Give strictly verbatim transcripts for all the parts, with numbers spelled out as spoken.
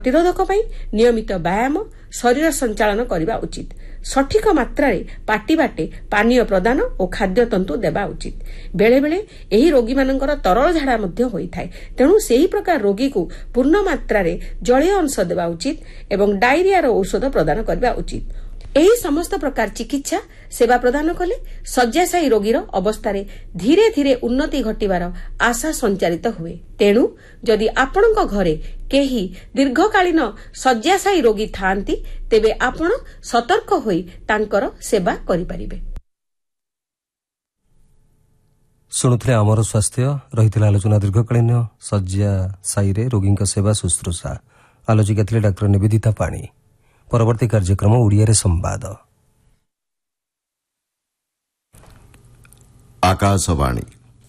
ପ୍ରତିରୋଧକ ପାଇଁ ନିୟମିତ ବ୍ୟାୟାମ ଶରୀର ସଞ୍ଚାଳନ କରିବା ଉଚିତ। ସଠିକ ମାତ୍ରାରେ ପାଟି ବାଟେ ପାନୀୟ ପ୍ରଦାନ ଓ ଖାଦ୍ୟତନ୍ତୁ ଦେବା ଉଚିତ। ବେଳେବେଳେ ଏହି ରୋଗୀମାନଙ୍କର ତରଳ ଝାଡ଼ା ମଧ୍ୟ ହୋଇଥାଏ, ତେଣୁ ସେହି ପ୍ରକାର ରୋଗୀକୁ ପୂର୍ଣ୍ଣ ମାତ୍ରାରେ ଜଳୀୟ ଅଂଶ ଦେବା ଉଚିତ ଏବଂ ଡାଇରିଆର ଔଷଧ ପ୍ରଦାନ କରିବା ଉଚିତ। ଏହି ସମସ୍ତ ପ୍ରକାର ଚିକିତ୍ସା ସେବା ପ୍ରଦାନ କଲେ ଶଯ୍ୟାଶାୟୀ ରୋଗୀର ଅବସ୍ଥାରେ ଧୀରେ ଧୀରେ ଉନ୍ନତି ଘଟିବାର ଆଶା ସଞ୍ଚାରିତ ହୁଏ। ତେଣୁ ଯଦି ଆପଣଙ୍କ ଘରେ କେହି ଦୀର୍ଘକାଳୀନ ଶଯ୍ୟାଶାୟୀ ରୋଗୀ ଥାଆନ୍ତି, ତେବେ ଆପଣ ସତର୍କ ହୋଇ ତାଙ୍କର ସେବା କରିପାରିବେ। ଶୁଣୁଥିଲେ ଆମର ସ୍ୱାସ୍ଥ୍ୟ ରହିଥିଲା ଆଲୋଚନା ଦୀର୍ଘକାଳୀନ ଶଯ୍ୟାଶାୟୀରେ ରୋଗୀଙ୍କ ସେବା ଶୁଶ୍ରୂଷା। ଆଲୋଚିକା ଥିଲେ ଡାକ୍ତର ନିବେଦିତା ପାଣି। ପରବର୍ତ୍ତୀ କାର୍ଯ୍ୟକ୍ରମ ଓଡ଼ିଆରେ ସମ୍ବାଦ। ଆକାଶବାଣୀ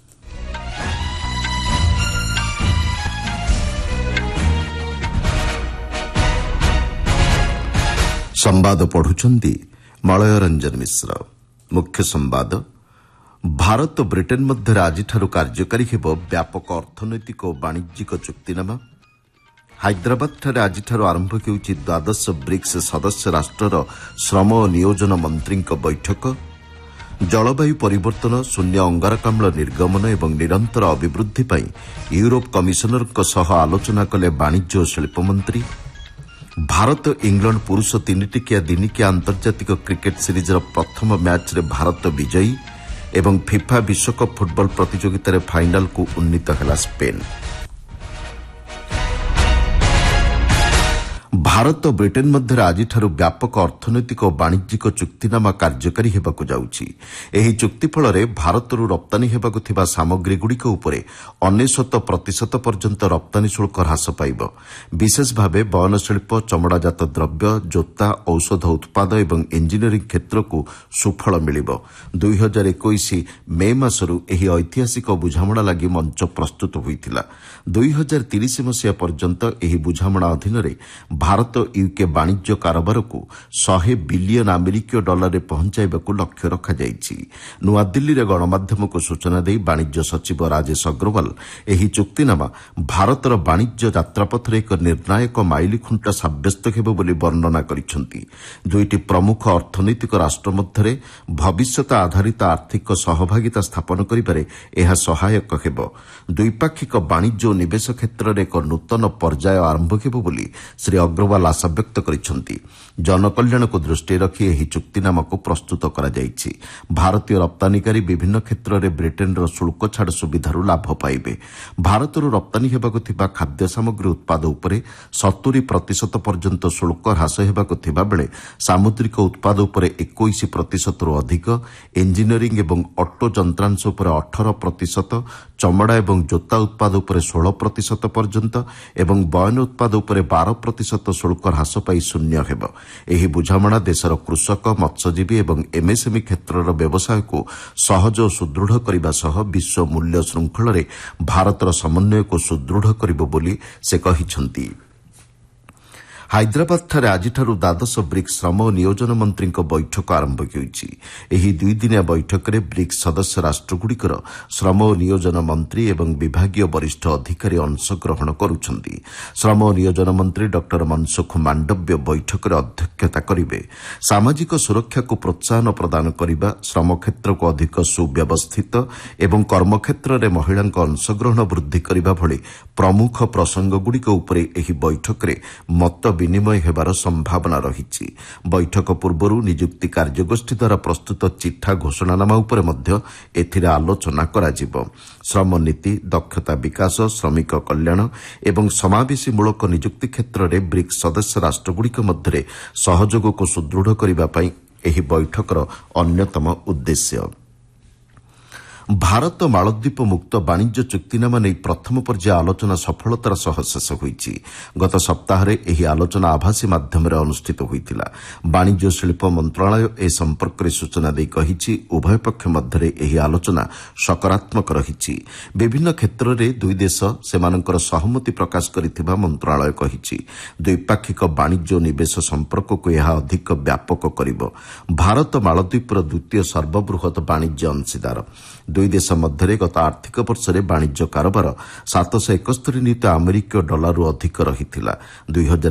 ସମ୍ବାଦ ପଢୁଛନ୍ତି ମଳୟ ରଞ୍ଜନ ମିଶ୍ର। ମୁଖ୍ୟ ସମ୍ବାଦ। ଭାରତ ଓ ବ୍ରିଟେନ୍ ମଧ୍ୟରେ ଆଜିଠାରୁ କାର୍ଯ୍ୟକାରୀ ହେବ ବ୍ୟାପକ ଅର୍ଥନୈତିକ ଓ ବାଣିଜ୍ୟିକ ଚୁକ୍ତିନାମା। ହାଇଦ୍ରାବାଦଠାରେ ଆଜିଠାରୁ ଆରମ୍ଭ ହେଉଛି ଦ୍ୱାଦଶ ବ୍ରିକ୍ସ ସଦସ୍ୟ ରାଷ୍ଟ୍ରର ଶ୍ରମ ଓ ନିୟୋଜନ ମନ୍ତ୍ରୀଙ୍କ ବୈଠକ। ଜଳବାୟୁ ପରିବର୍ତ୍ତନ, ଶୂନ୍ୟ ଅଙ୍ଗାରକାମ୍ଳ ନିର୍ଗମନ ଏବଂ ନିରନ୍ତର ଅଭିବୃଦ୍ଧି ପାଇଁ ୟୁରୋପ କମିଶନରଙ୍କ ସହ ଆଲୋଚନା କଲେ ବାଣିଜ୍ୟ ଓ ଶିଳ୍ପ ମନ୍ତ୍ରୀ। ଭାରତ ଇଂଲଣ୍ଡ ପୁରୁଷ ତିନିଟିକିଆ ଦିନିକିଆ ଆନ୍ତର୍ଜାତିକ କ୍ରିକେଟ୍ ସିରିଜ୍ର ପ୍ରଥମ ମ୍ୟାଚ୍ରେ ଭାରତ ବିଜୟୀ ଏବଂ ଫିଫା ବିଶ୍ୱକପ୍ ଫୁଟବଲ ପ୍ରତିଯୋଗିତାରେ ଫାଇନାଲ୍କୁ ଉନ୍ନୀତ ହେଲା ସ୍ପେନ୍। ଭାରତ ଓ ବ୍ରିଟେନ୍ ମଧ୍ୟରେ ଆଜିଠାରୁ ବ୍ୟାପକ ଅର୍ଥନୈତିକ ଓ ବାଣିଜ୍ୟିକ ଚୁକ୍ତିନାମା କାର୍ଯ୍ୟକାରୀ ହେବାକୁ ଯାଉଛି। ଏହି ଚୁକ୍ତି ଫଳରେ ଭାରତରୁ ରପ୍ତାନୀ ହେବାକୁ ଥିବା ସାମଗ୍ରୀଗୁଡ଼ିକ ଉପରେ ଅନେଶତ ପ୍ରତିଶତ ପର୍ଯ୍ୟନ୍ତ ରପ୍ତାନୀ ଶୁଳ୍କ ହ୍ରାସ ପାଇବ। ବିଶେଷ ଭାବେ ବୟନଶିଳ୍ପ, ଚମଡ଼ାଜାତ ଦ୍ରବ୍ୟ, ଜୋତା, ଔଷଧ ଉତ୍ପାଦ ଏବଂ ଇଞ୍ଜିନିୟରିଂ କ୍ଷେତ୍ରକୁ ସୁଫଳ ମିଳିବ। ଦୁଇ ହଜାର ଏକୋଇଶ ମେ ମାସରୁ ଏହି ଐତିହାସିକ ବୁଝାମଣା ଲାଗି ମଞ୍ଚ ପ୍ରସ୍ତୁତ ହୋଇଥିଲା। ଦୁଇ ହଜାର ତିରିଶ ମସିହା ପର୍ଯ୍ୟନ୍ତ ଏହି ବୁଝାମଣା ଅଧୀନରେ ଭାରତ ୟୁକେ ବାଣିଜ୍ୟ କାରବାରକୁ ଶହେ ବିଲିୟନ ଆମେରିକୀୟ ଡଲାରରେ ପହଞ୍ଚାଇବାକୁ ଲକ୍ଷ୍ୟ ରଖାଯାଇଛି। ନୂଆଦିଲ୍ଲୀରେ ଗଣମାଧ୍ୟମକୁ ସୂଚନା ଦେଇ ବାଣିଜ୍ୟ ସଚିବ ରାଜେଶ ଅଗ୍ରୱାଲ ଏହି ଚୁକ୍ତିନାମା ଭାରତର ବାଣିଜ୍ୟ ଯାତ୍ରାପଥରେ ଏକ ନିର୍ଣ୍ଣାୟକ ମାଇଲିଖୁଣ୍ଟ ସାବ୍ୟସ୍ତ ହେବ ବୋଲି ବର୍ଣ୍ଣନା କରିଛନ୍ତି। ଦୁଇଟି ପ୍ରମୁଖ ଅର୍ଥନୈତିକ ରାଷ୍ଟ୍ର ମଧ୍ୟରେ ଭବିଷ୍ୟତ ଆଧାରିତ ଆର୍ଥିକ ସହଭାଗିତା ସ୍ଥାପନ କରିବାରେ ଏହା ସହାୟକ ହେବ। ଦ୍ୱିପାକ୍ଷିକ ବାଣିଜ୍ୟ ଓ ନିବେଶ କ୍ଷେତ୍ରରେ ଏକ ନୂତନ ପର୍ଯ୍ୟାୟ ଆରମ୍ଭ ହେବ ବୋଲି ଶ୍ରୀ ଅଗ୍ରୱାଲ ଆଶାବ୍ୟକ୍ତ କରିଛନ୍ତି। ଜନକଲ୍ୟାଣକୁ ଦୃଷ୍ଟିରେ ରଖି ଏହି ଚୁକ୍ତିନାମାକୁ ପ୍ରସ୍ତୁତ କରାଯାଇଛି। ଭାରତୀୟ ରପ୍ତାନୀକାରୀ ବିଭିନ୍ନ କ୍ଷେତ୍ରରେ ବ୍ରିଟେନ୍ର ଶୁଳ୍କ ଛାଡ଼ ସୁବିଧାରୁ ଲାଭ ପାଇବେ। ଭାରତରୁ ରପ୍ତାନୀ ହେବାକୁ ଥିବା ଖାଦ୍ୟ ସାମଗ୍ରୀ ଉତ୍ପାଦ ଉପରେ ସତୁରି ପ୍ରତିଶତ ପର୍ଯ୍ୟନ୍ତ ଶୁଳ୍କ ହ୍ରାସ ହେବାକୁ ଥିବାବେଳେ ସାମୁଦ୍ରିକ ଉତ୍ପାଦ ଉପରେ ଏକୋଇଶ ପ୍ରତିଶତରୁ ଅଧିକ, ଇଞ୍ଜିନିୟରିଂ ଏବଂ ଅଟୋ ଯନ୍ତ୍ରାଂଶ ଉପରେ ଅଠର ପ୍ରତିଶତ, ଚମଡ଼ା ଏବଂ ଜୋତା ଉତ୍ପାଦ ଉପରେ ଷୋହଳ ପ୍ରତିଶତ ପର୍ଯ୍ୟନ୍ତ ଏବଂ ବୟନ ଉତ୍ପାଦ ଉପରେ ବାର ପ୍ରତିଶତ ଶୁଳ୍କ ହ୍ରାସ ପାଇ ଶୂନ୍ୟ ହେବ। ଏହି ବୁଝାମଣା ଦେଶର କୃଷକ, ମତ୍ସ୍ୟଜୀବୀ ଏବଂ ଏମ୍ଏସ୍ଏମ୍ଇ କ୍ଷେତ୍ରର ବ୍ୟବସାୟକୁ ସହଜ ଓ ସୁଦୃଢ଼ କରିବା ସହ ବିଶ୍ୱ ମୂଲ୍ୟ ଶୃଙ୍ଖଳରେ ଭାରତର ସମନ୍ୱୟକୁ ସୁଦୃଢ଼ କରିବ ବୋଲି ସେ କହିଛନ୍ତି। ହାଇଦ୍ରାବାଦଠାରେ ଆଜିଠାରୁ ଦ୍ୱାଦଶ ବ୍ରିକ୍ସ ଶ୍ରମ ଓ ନିୟୋଜନ ମନ୍ତ୍ରୀଙ୍କ ବୈଠକ ଆରମ୍ଭ ହେଉଛି। ଏହି ଦୁଇଦିନିଆ ବୈଠକରେ ବ୍ରିକ୍ସ ସଦସ୍ୟ ରାଷ୍ଟ୍ରଗୁଡ଼ିକର ଶ୍ରମ ଓ ନିୟୋଜନ ମନ୍ତ୍ରୀ ଏବଂ ବିଭାଗୀୟ ବରିଷ୍ଠ ଅଧିକାରୀ ଅଂଶଗ୍ରହଣ କରୁଛନ୍ତି। ଶ୍ରମ ଓ ନିୟୋଜନ ମନ୍ତ୍ରୀ ଡକ୍ଟର ମନସୁଖ ମାଣ୍ଡବ୍ୟ ବୈଠକରେ ଅଧ୍ୟକ୍ଷତା କରିବେ। ସାମାଜିକ ସୁରକ୍ଷାକୁ ପ୍ରୋତ୍ସାହନ ପ୍ରଦାନ କରିବା, ଶ୍ରମ କ୍ଷେତ୍ରକୁ ଅଧିକ ସୁବ୍ୟବସ୍ଥିତ ଏବଂ କର୍ମକ୍ଷେତ୍ରରେ ମହିଳାଙ୍କ ଅଂଶଗ୍ରହଣ ବୃଦ୍ଧି କରିବା ଭଳି ପ୍ରମୁଖ ପ୍ରସଙ୍ଗଗୁଡ଼ିକ ଉପରେ ଏହି ବୈଠକରେ ମତ ବିନିମୟ ହେବାର ସମ୍ଭାବନା ରହିଛି। ବୈଠକ ପୂର୍ବରୁ ନିଯୁକ୍ତି କାର୍ଯ୍ୟଗୋଷ୍ଠୀ ଦ୍ୱାରା ପ୍ରସ୍ତୁତ ଚିଠା ଘୋଷଣାନାମା ଉପରେ ମଧ୍ୟ ଏଥିରେ ଆଲୋଚନା କରାଯିବ। ଶ୍ରମ ନୀତି, ଦକ୍ଷତା ବିକାଶ, ଶ୍ରମିକ କଲ୍ୟାଣ ଏବଂ ସମାବେଶୀମୂଳକ ନିଯୁକ୍ତି କ୍ଷେତ୍ରରେ ବ୍ରିକ୍ସ ସଦସ୍ୟ ରାଷ୍ଟ୍ରଗୁଡ଼ିକ ମଧ୍ୟରେ ସହଯୋଗକୁ ସୁଦୃଢ଼ କରିବା ପାଇଁ ଏହି ବୈଠକର ଅନ୍ୟତମ ଉଦ୍ଦେଶ୍ୟ। ଭାରତ ମାଳଦ୍ୱୀପ ମୁକ୍ତ ବାଣିଜ୍ୟ ଚୁକ୍ତିନାମା ନେଇ ପ୍ରଥମ ପର୍ଯ୍ୟାୟ ଆଲୋଚନା ସଫଳତାର ସହ ଶେଷ ହୋଇଛି। ଗତ ସପ୍ତାହରେ ଏହି ଆଲୋଚନା ଆଭାସୀ ମାଧ୍ୟମରେ ଅନୁଷ୍ଠିତ ହୋଇଥିଲା। ବାଣିଜ୍ୟ ଓ ଶିଳ୍ପ ମନ୍ତ୍ରଣାଳୟ ଏ ସମ୍ପର୍କରେ ସୂଚନା ଦେଇ କହିଛି, ଉଭୟ ପକ୍ଷ ମଧ୍ୟରେ ଏହି ଆଲୋଚନା ସକାରାତ୍ମକ ରହିଛି। ବିଭିନ୍ନ କ୍ଷେତ୍ରରେ ଦୁଇ ଦେଶ ସେମାନଙ୍କର ସହମତି ପ୍ରକାଶ କରିଥିବା ମନ୍ତ୍ରଣାଳୟ କହିଛି। ଦ୍ୱିପାକ୍ଷିକ ବାଣିଜ୍ୟ ଓ ନିବେଶ ସମ୍ପର୍କକୁ ଏହା ଅଧିକ ବ୍ୟାପକ କରିବ। ଭାରତ ମାଳଦ୍ୱୀପର ଦ୍ୱିତୀୟ ସର୍ବବୃହତ ବାଣିଜ୍ୟ ଅଂଶୀଦାର। ଦୁଇ ଦେଶ ମଧ୍ୟରେ ଗତ ଆର୍ଥିକ ବର୍ଷରେ ବାଣିଜ୍ୟ କାରବାର ସାତଶହ ଏକସ୍ତରୀ ନିୟୁତ ଆମେରିକୀୟ ଡଲାରରୁ ଅଧିକ ରହିଥିଲା।